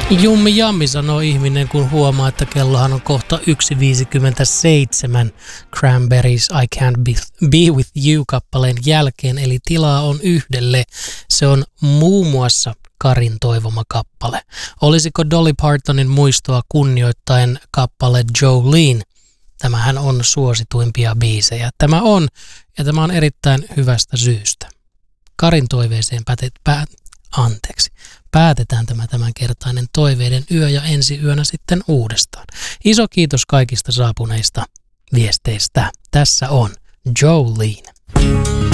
Jummi jammi, sanoo ihminen, kun huomaa, että kellohan on kohta 1.57 Cranberries I Can't Be With You-kappaleen jälkeen, eli tilaa on yhdelle. Se on muun muassa Karin toivoma kappale. Olisiko Dolly Partonin muistoa kunnioittaen kappale Jolene? Tämähän on suosituimpia biisejä. Tämä on, ja tämä on erittäin hyvästä syystä. Karin toiveeseen päätetään tämä tämänkertainen toiveiden yö ja ensi yönä sitten uudestaan. Iso kiitos kaikista saapuneista viesteistä. Tässä on Jolene.